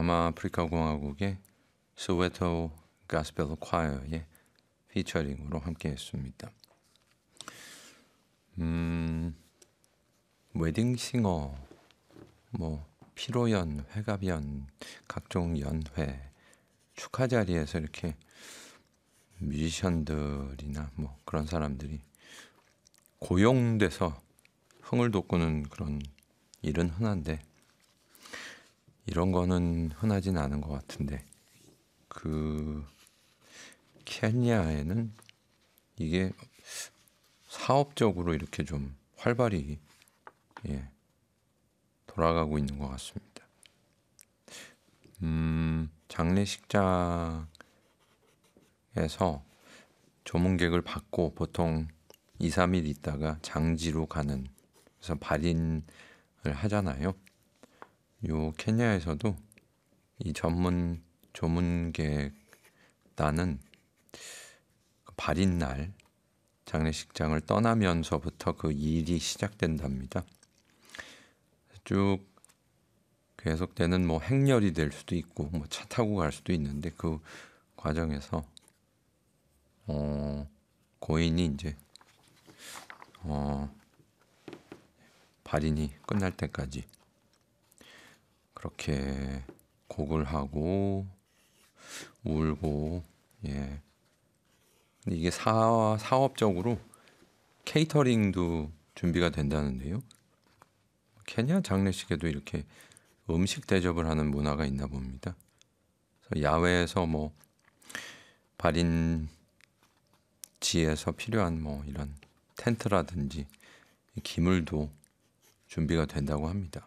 남아프리카 공화국의 소웨토 가스펠 콰이어의 피처링으로 함께했습니다. 웨딩싱어, 뭐 피로연, 회갑연, 각종 연회, 축하 자리에서 이렇게 뮤지션들이나 뭐 그런 사람들이 고용돼서 흥을 돋구는 그런 일은 흔한데 이런 거는 흔하진 않은 것 같은데 그 케냐에는 이게 사업적으로 이렇게 좀 활발히 돌아가고 있는 것 같습니다. 장례식장에서 조문객을 받고 보통 2, 3일 있다가 장지로 가는 그래서 발인을 하잖아요. 요 케냐에서도 이 전문 조문객 나는 발인 날 장례식장을 떠나면서부터 그 일이 시작된답니다. 쭉 계속되는 뭐 행렬이 될 수도 있고 뭐 차 타고 갈 수도 있는데 그 과정에서 고인이 이제 발인이 끝날 때까지 그렇게 곡을 하고 울고 근데 이게 사업적으로 케이터링도 준비가 된다는데요. 케냐 장례식에도 이렇게 음식 대접을 하는 문화가 있나 봅니다. 그래서 야외에서 뭐 발인지에서 필요한 뭐 이런 텐트라든지 기물도 준비가 된다고 합니다.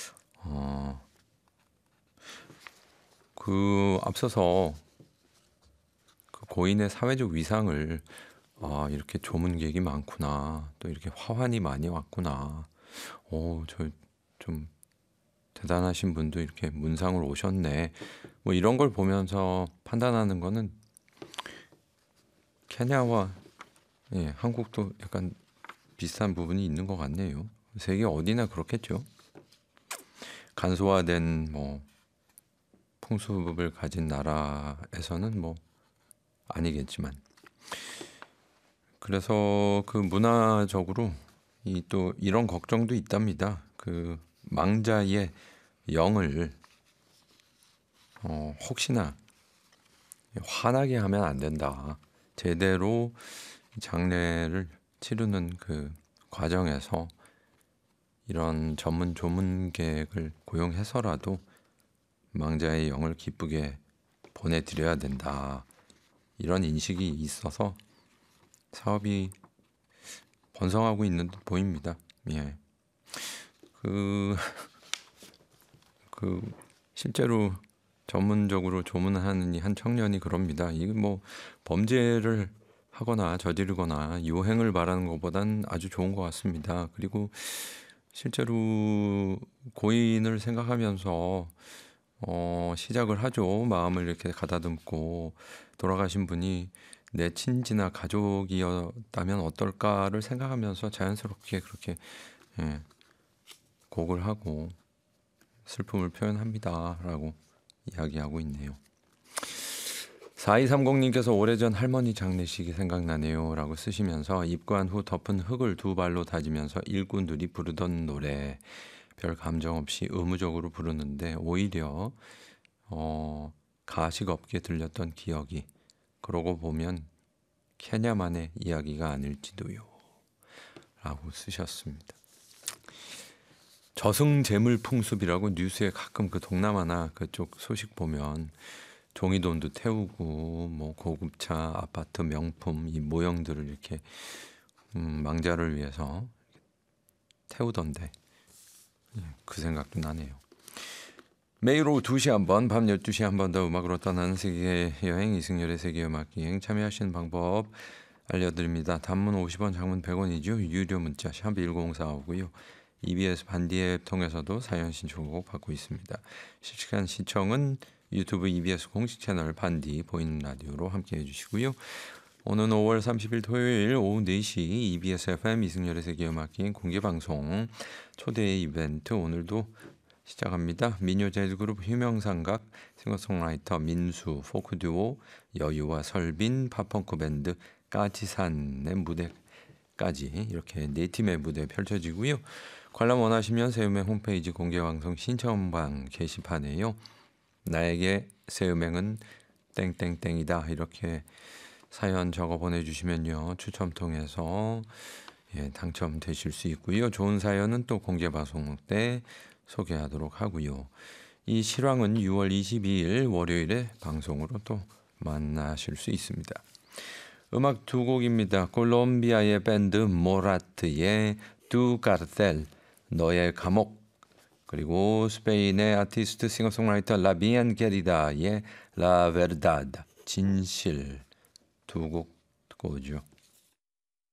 앞서서 그 고인의 사회적 위상을 이렇게 조문객이 많구나, 또 이렇게 화환이 많이 왔구나. 저 좀 대단하신 분도 이렇게 문상으로 오셨네. 뭐 이런 걸 보면서 판단하는 거는 케냐와 한국도 약간 비슷한 부분이 있는 것 같네요. 세계 어디나 그렇겠죠. 간소화된 뭐 풍습을 가진 나라에서는 뭐 아니겠지만 그래서 그 문화적으로 또 이런 걱정도 있답니다. 그 망자의 영을 혹시나 화나게 하면 안 된다. 제대로 장례를 치르는 그 과정에서 이런 전문 조문객을 고용해서라도 망자의 영을 기쁘게 보내드려야 된다. 이런 인식이 있어서 사업이 번성하고 있는 듯 보입니다. 실제로 전문적으로 조문하는 한 청년이 그럽니다. 이게 뭐 범죄를 하거나 저지르거나 요행을 바라는 것보단 아주 좋은 것 같습니다. 그리고 실제로 고인을 생각하면서 시작을 하죠. 마음을 이렇게 가다듬고 돌아가신 분이 내 친지나 가족이었다면 어떨까를 생각하면서 자연스럽게 그렇게 곡을 하고 슬픔을 표현합니다라고 이야기하고 있네요. 4230님께서 오래전 할머니 장례식이 생각나네요 라고 쓰시면서 입관 후 덮은 흙을 두 발로 다지면서 일꾼들이 부르던 노래 별 감정 없이 의무적으로 부르는데 오히려 가식 없게 들렸던 기억이 그러고 보면 케냐만의 이야기가 아닐지도요 라고 쓰셨습니다. 저승재물풍습이라고 뉴스에 가끔 그 동남아나 그쪽 소식 보면 종이돈도 태우고 뭐 고급차, 아파트 명품 이 모형들을 이렇게 망자를 위해서 태우던데 그 생각도 나네요. 매일 오후 2시 한 번, 밤 12시 한 번 더 음악으로 떠나는 세계 여행 이승열의 세계 음악 여행 참여하시는 방법 알려드립니다. 단문 50원, 장문 100원이죠. 유료 문자 샵 1045고요. EBS 반디 앱 통해서도 사연 신청곡 받고 있습니다. 실시간 시청은 유튜브 EBS 공식 채널 반디 보이는 라디오로 함께해 주시고요. 오는 5월 30일 토요일 오후 4시 EBS FM 이승열의 세계 음악 여행 공개 방송 초대 이벤트 오늘도 시작합니다. 민요 재즈 그룹 휴명삼각, 싱어송라이터 민수, 포크 듀오 여유와 설빈, 팝펑크 밴드 까지산의 무대까지 이렇게 네 팀의 무대 펼쳐지고요. 관람 원하시면 새음행 홈페이지 공개방송 신청방 게시판에요. 나에게 새음행은 땡땡땡이다 이렇게 사연 적어 보내주시면요. 추첨 통해서 당첨되실 수 있고요. 좋은 사연은 또 공개방송 때 소개하도록 하고요. 이 실황은 6월 22일 월요일에 방송으로 또 만나실 수 있습니다. 음악 두 곡입니다. 콜롬비아의 밴드 모라트의 두 카르텔 너의 감옥, 그리고 스페인의 아티스트 싱어송라이터 라비안 게리다의 라 베르다드 진실 두 곡 듣고 오죠.